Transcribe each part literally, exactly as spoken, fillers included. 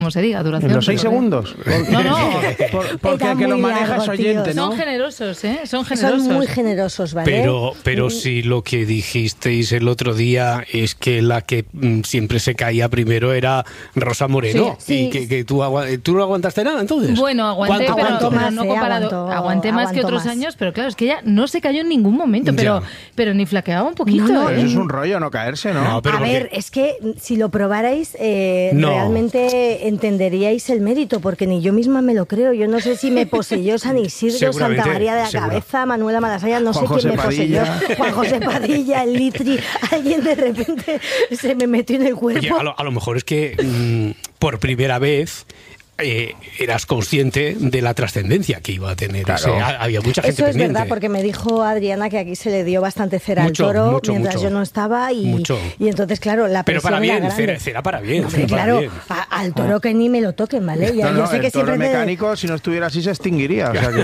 como se diga, duración. ¿En los seis segundos? No, no. Por, porque el que lo maneja es oyente, ¿no? Son generosos, ¿eh? Son generosos. Son muy generosos, ¿vale? Pero, pero si lo que dijisteis el otro día es que la que mm, siempre se caía primero era Rosa Moreno. Sí, sí. Y que, que tú, agu ¿tú no aguantaste nada entonces? Bueno, aguanté, ¿Cuánto, pero, cuánto? pero Más, no eh, comparado. aguantó, aguanté más que aguantó otros más. años, pero claro, es que ella no se cayó en ningún momento, pero, Ya. pero ni flaqueaba un poquito. No, no, Pero ¿eh? eso es un rollo, no caerse, ¿no? No, pero a porque- ver, es que si lo probarais, eh, No. realmente entenderíais el mérito, porque ni yo misma me lo creo. Yo no sé si me poseyó San Isidro, Seguramente, Santa María de la seguro. Cabeza, Manuela Malasaña, no Juan sé José quién me Padilla. poseyó. Juan José Padilla, el Litri, alguien de repente se me metió en el cuerpo. Oye, a lo, a lo mejor es que mm, por primera vez eh, eras consciente de la trascendencia que iba a tener. Claro. O sea, había mucha gente Eso es pendiente. verdad, porque me dijo Adriana que aquí se le dio bastante cera Mucho, al toro mucho, mientras mucho. yo no estaba y, Mucho. y entonces, claro, la Pero presión para era bien, grande. cera, cera para bien. Hombre, cera para claro, bien. a- al toro que ni me lo toquen, ¿vale? Ya, No, yo no, sé el que toro siempre te- mecánico, si no estuviera así, se extinguiría. O sea que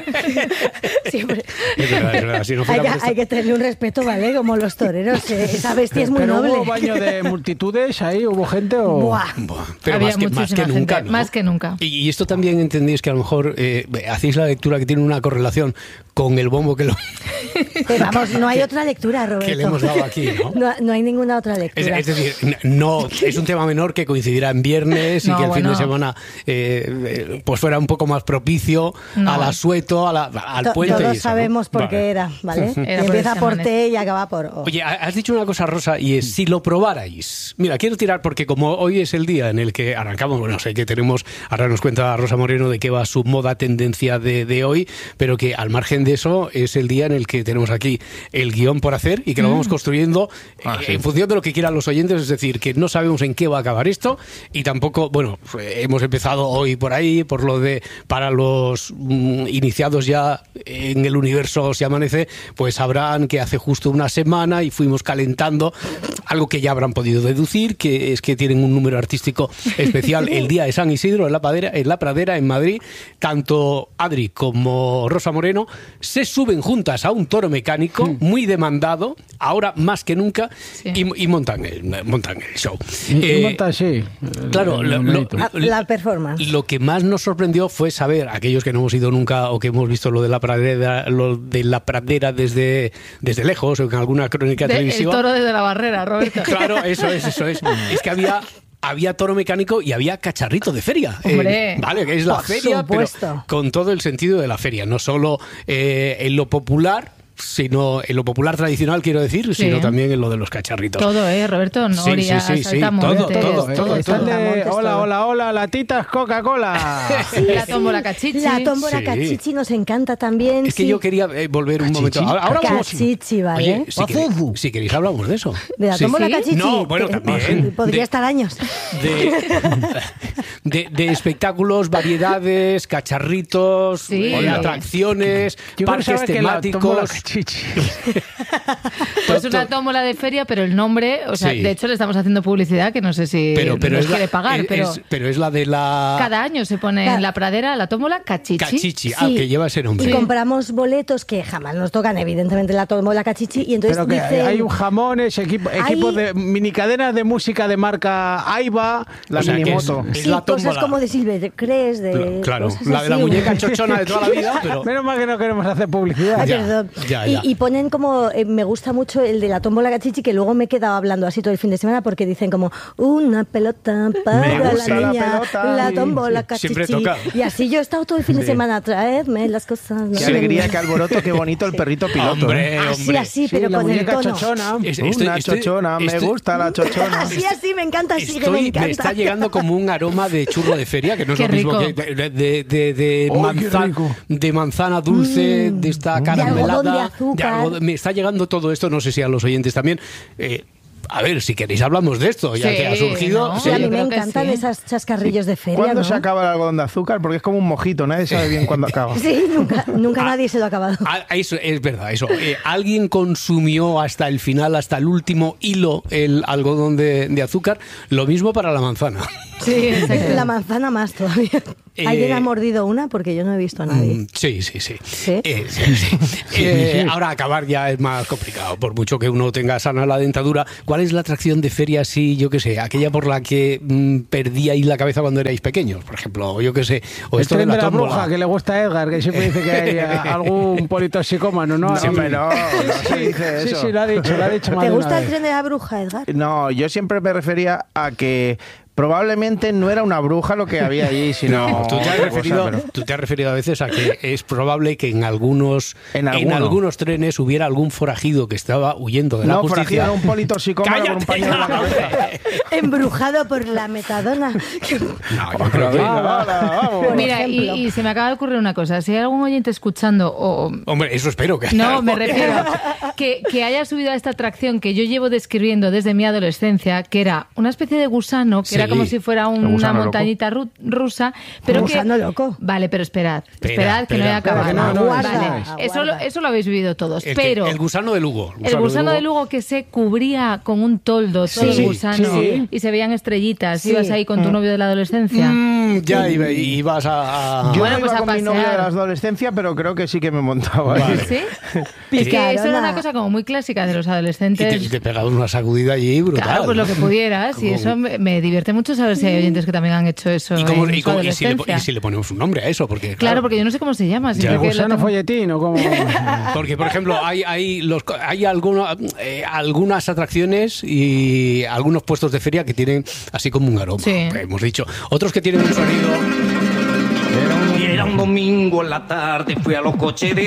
sí. siempre- Es verdad, es verdad. Si no hay, fuera que, por esto- hay que tenerle un respeto, ¿vale? Como los toreros. eh, Esa bestia es muy Pero noble. hubo baño de multitudes ahí, hubo gente o... Buah. Buah, pero Había más que, más muchísima que nunca, gente, ¿no? más que nunca. Y, y esto también entendéis que a lo mejor eh, hacéis la lectura que tiene una correlación con el bombo que, lo, Eh, vamos, no hay otra lectura, Roberto. que le hemos dado aquí, ¿no? No, no hay ninguna otra Es, lectura. es decir, no es un tema menor que coincidirá en viernes y No, que el fin bueno. de semana eh, eh, pues fuera un poco más propicio No. al asueto, a la- al To- puente. y Todos eso, sabemos ¿no? por Vale. qué era, ¿vale? Y Era por empieza ese por amanecer. T y acaba por O. Oye, has dicho una cosa, Rosa, y es si lo probarais. Mira, quiero tirar porque como hoy es el día en el que arrancamos, bueno, sé que tenemos, ahora nos cuenta Rosa Moreno de qué va su moda tendencia de, de hoy, pero que al margen de eso es el día en el que tenemos aquí el guión por hacer y que lo vamos construyendo Ah, eh, sí. en función de lo que quieran los oyentes, es decir, que no sabemos en qué va a acabar esto y tampoco, bueno, eh, hemos empezado hoy por ahí, por lo de para los mm, iniciados ya en el universo Si Amanece, pues sabrán que hace justo una semana y fuimos calentando algo que ya habrán podido deducir, que es que tienen un número artístico especial el día de San Isidro en la Pradera, en la Pradera, en Madrid. Tanto Adri como Rosa Moreno se suben juntas a un toro mecánico muy demandado, ahora más que nunca, Sí. y, y montan, el, montan el show. Y- y Eh, monta así. Claro, el- lo, el lo- mérito. Ah, la performance. lo que más nos sorprendió fue saber, aquellos que no hemos ido nunca o que hemos visto lo de la pradera, lo de la pradera desde, desde lejos o en alguna crónica De- el televisiva. toro desde la barrera, Roberto. Claro, eso es, eso es. Es que había había toro mecánico y había cacharrito de feria. Hombre. Eh, vale, que es la Por feria, supuesto. pero con todo el sentido de la feria, no solo eh, en lo popular, sino en lo popular tradicional, quiero decir, Sí. sino también en lo de los cacharritos. Todo, ¿eh, Roberto? Sí, Norias, sí, sí, sí, saltamontes, todo, todo, Eh, todo, están de, Saltamontes, hola, todo. hola, hola, latitas Coca-Cola. La tómbola cachichi. La tómbola Sí. cachichi nos encanta también. Es que sí. yo quería eh, volver un momento. Ahora, ahora vamos- Cachichi, ¿vale? Oye, si queréis, Azuzu. si queréis hablamos de eso. De la Sí. tómbola ¿Sí? cachichi. No, bueno, que- también. Podría De- estar años. De, de, de espectáculos, variedades, cacharritos, Sí. eh, atracciones, Yo parques pensaba que la tómbola temáticos. cachichi. Pues una tómbola de feria, pero el nombre, o sea, Sí. de hecho le estamos haciendo publicidad que no sé si Pero, pero, nos es la, quiere pagar, es- pero es- pero es la de la cada año se pone Cada- en la pradera la tómbola cachichi. cachichi, ah, Sí. que lleva ese nombre. Y compramos boletos que jamás nos tocan, evidentemente, la tómbola cachichi. Y entonces Pero que dicen, hay un jamones, equipo, Hay- equipos de minicadenas de música de marca Aiba, la O sea, que minimoto. es- sí, la cosas tómbola. como de Silvestres, de Claro, cosas la de la así, muñeca un- chochona de toda la vida, pero Menos mal que no queremos hacer publicidad. Ay, Ya, perdón. ya, Y- ya. Y, ponen como, eh, me gusta mucho el de la tómbola cachichi, que luego me he quedado hablando así todo el fin de semana porque dicen como, una pelota para Me la gusta la niña, pelota. la Sí, tómbola sí. cachichi. Siempre toca. Y así yo he estado todo el fin de semana, traedme las cosas. no Qué sé. alegría, qué alboroto, qué bonito el perrito piloto. hombre, ¿eh? Así, hombre. así, Sí, pero la con el muñeca tono. chochona. Es- estoy- Una estoy- chochona, me estoy- gusta la chochona. Así, así, me encanta, así que me Estoy, encanta. me está llegando como un aroma de churro de feria, que no es Qué lo mismo rico. que de, de, de, de ¡Ay, qué manzana, rico! de manzana dulce, de esta De caramelada. algodón de azúcar. algodón- me está llegando todo esto, no sé si a los oyentes también. Eh, a ver, si queréis hablamos de esto, ya Sí, que ha surgido. ¿no? Sí, Sí. a mí yo me creo que encantan sí. esas chascarrillos de feria, ¿Cuándo ¿no? se acaba el algodón de azúcar? Porque es como un mojito, nadie sabe bien cuándo acaba. Sí, nunca, nunca nadie se lo ha acabado. Ah, eso es verdad, eso. Eh, alguien consumió hasta el final, hasta el último hilo, el algodón de, de azúcar. Lo mismo para la manzana. Sí, exacto. La manzana más todavía. Eh, ¿Alguien ha mordido una? Porque yo no he visto a nadie. Mm, Sí, sí, sí. ¿Sí? Eh, sí, sí. Eh, ahora acabar ya es más complicado, por mucho que uno tenga sana la dentadura. ¿Cuál ¿cuál es la atracción de feria así, yo qué sé, aquella por la que mmm, perdíais la cabeza cuando erais pequeños, por ejemplo, yo qué sé, o el esto tren de la, de la tómbola. bruja, que le gusta a Edgar, que siempre dice que hay algún politoxicómano, ¿no? No, Sí, hombre, no, no se dice sí, eso. sí, lo ha dicho, lo ha dicho más ¿Te de una gusta el vez. tren de la bruja, Edgar? No, yo siempre me refería a que probablemente no era una bruja lo que había allí, sino... No, tú te, has otra referido, cosa, pero- tú te has referido a veces a que es probable que en algunos En en, alguno. algunos trenes hubiera algún forajido que estaba huyendo de la No, justicia. forajido era un politoxicómano con un ¡Cállate! paño en la cabeza. Embrujado por la metadona. No, yo creo que... Hala, hala, vamos. Por Mira, y, ejemplo. y se me acaba de ocurrir una cosa. Si hay algún oyente escuchando o... Hombre, eso espero que... No, me refiero que, que haya subido a esta atracción que yo llevo describiendo desde mi adolescencia, que era una especie de gusano, que Sí. era como si fuera un- El una gusano montañita ru- rusa, pero Un que... gusano loco. Vale, pero esperad, Espera, esperad que no he espera, acabado. espera, que no, no, Vale, no es. eso, lo, eso lo habéis vivido todos, El, que- pero... el gusano de Lugo. El gusano de Lugo que se cubría con un toldo, todo Sí, el gusano, sí. y se veían estrellitas. Sí. Ibas ahí con tu novio de la adolescencia. Mm, ya iba- ibas a... a- Yo Bueno, no pues iba a con mi novia de pasear. la adolescencia, pero creo que sí que me montaba ahí. Vale. ¿Sí? Es que Picarona. eso era una cosa como muy clásica de los Y adolescentes. te, y te pegabas una sacudida allí brutal. Claro, pues lo que pudieras. Y Como- eso me, me divierte mucho saber si hay oyentes que también han hecho eso ¿Y, cómo- en y su cómo- y si le, po- adolescencia. y si le ponemos un nombre a eso? Porque, Claro, porque yo no sé cómo se llama. Ya. siempre que lo Gusano tengo- folletín o como... Porque, por ejemplo, hay, hay, los, hay alguno- eh, algunas atracciones y algunos puestos de feria que tienen así como un aroma, Sí. hemos dicho. Otros que tienen un sonido... Y era un domingo en la tarde, fui a los coches de